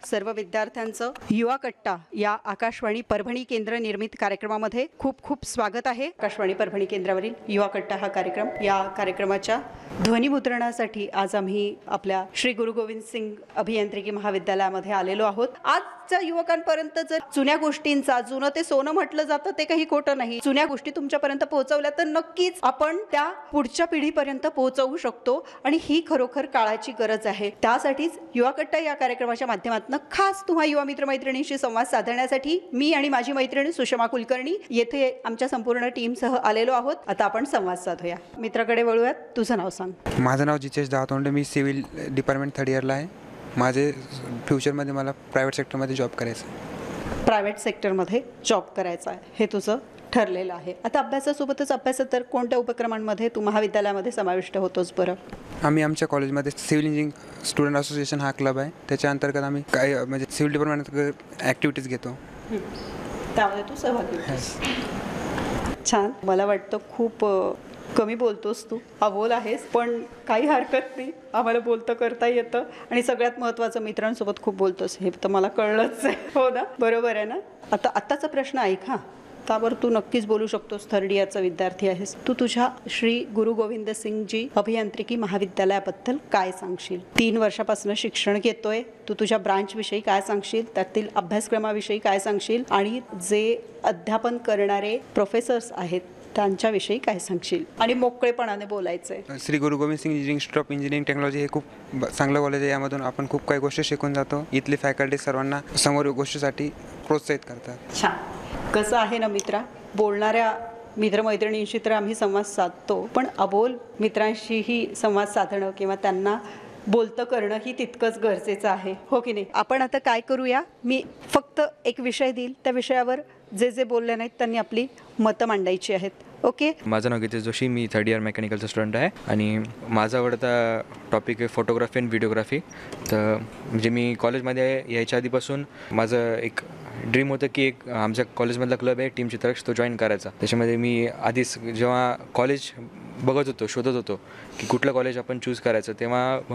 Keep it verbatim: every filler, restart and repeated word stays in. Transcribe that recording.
सर्व विद्यार्थ्यांचं युवा कट्टा या आकाशवाणी परभणी केंद्र निर्मित कार्यक्रमामध्ये खूप खूप स्वागत आहे. आकाशवाणी परभणी केंद्रावरील युवा कट्टा हा कार्यक्रम, या कार्यक्रमाच्या ध्वनिमुद्रणासाठी आज आम्ही आपल्या श्री गुरु गोविंद सिंग अभियांत्रिकी महाविद्यालयामध्ये आलेलो आहोत. आजच्या युवकांपर्यंत जर जुन्या गोष्टींचा, जुनं ते सोनं म्हटलं जातं ते काही खोटं नाही, जुन्या गोष्टी तुमच्यापर्यंत पोहोचवल्या तर नक्कीच आपण त्या पुढच्या पिढीपर्यंत पोहोचवू शकतो आणि ही खरोखर काळाची गरज आहे. त्यासाठीच युवा कट्टा या कार्यक्रमाच्या माध्यमातून खास तुम्हा युवा मित्रमैत्रिणींशी संवाद साधण्यासाठी मी आणि माझी मैत्रिणी सुषमा कुलकर्णी येथे आमच्या संपूर्ण टीमसह आलेलो आहोत. आता आपण संवाद साधूया. मित्राकडे वळूयात. तुझं नाव सांग. माझं नाव जितेश दावतोंडे. मी सिव्हिल डिपार्टमेंट थर्ड इयरला आहे. माझे फ्युचरमध्ये मला प्रायव्हेट सेक्टरमध्ये जॉब करायचं आहे. प्रायव्हेट सेक्टरमध्ये जॉब करायचा आहे हे तुझं ठरलेलं आहे. आता अभ्यासासोबतच अभ्यासात तर कोणत्या उपक्रमांमध्ये तू महाविद्यालयामध्ये समाविष्ट होतोस बरं? आम्ही आमच्या कॉलेजमध्ये सिव्हिल इंजिनिअरिंग स्टुडंट असोसिएशन हा क्लब आहे. त्याच्या अंतर्गत आम्ही काय म्हणजे सिव्हिल डिपार्टमेंट ॲक्टिव्हिटीज घेतो. त्यामध्ये तू सहभागी होतोस. छान. मला वाटतं खूप कमी बोलतोस तू, अबोल आहेस, पण काही हरकत नाही. आम्हाला बोलतं करता येतं आणि सगळ्यात महत्त्वाचं मित्रांसोबत खूप बोलतोस हे तर मला कळलंच आहे. हो ना, बरोबर आहे ना. आता आत्ताचा प्रश्न ऐक हा. त्यावर तू नक्कीच बोलू शकतोस. थर्ड इयरचा विद्यार्थी आहेस तू. तुझ्या श्री गुरु गोविंद सिंगजी अभियांत्रिकी महाविद्यालयाबद्दल काय सांगशील? तीन वर्षापासून शिक्षण घेतोय तू. तुझ्या ब्रांचविषयी काय सांगशील? त्यातील अभ्यासक्रमाविषयी काय सांगशील? आणि जे अध्यापन करणारे प्रोफेसर्स आहेत त्यांच्याविषयी काय सांगशील? आणि मोकळेपणाने बोलायचं आहे. श्री गुरु Govind Singh engineering institute of engineering technology हे खूप चांगलं कॉलेज आहे. यामधून आपण खूप काही गोष्टी शिकून जातो. इथली फॅकल्टी सर्वांना समोर गोष्टीसाठी प्रोत्साहित करतात. छान. कसं आहे ना मित्रा, बोलणाऱ्या मित्रमैत्रिणींशी तर आम्ही संवाद साधतो, पण अबोल मित्रांशीही संवाद साधणं किंवा त्यांना बोलतं करणं ही तितकंच गरजेचं आहे, हो की नाही? आपण आता काय करूया, मी फक्त एक विषय देईल, त्या विषयावर जे जे बोलले नाहीत त्यांनी आपली मतं मांडायची आहेत. ओके. माझं नाव गीतेश जोशी. मी थर्ड इयर मेकॅनिकलचा स्टुडंट आहे आणि माझा आवडता टॉपिक आहे फोटोग्राफी अँड व्हिडिओग्राफी. तर म्हणजे मी कॉलेजमध्ये यायच्या आधीपासून माझं एक ड्रीम होतं की एक आमच्या कॉलेजमधला क्लब आहे टीम चित्ररक्ष, तो जॉईन करायचा. त्याच्यामध्ये मी आधीच जेव्हा कॉलेज बघत होतो, शोधत होतो की कुठलं कॉलेज आपण चूज करायचं, तेव्हा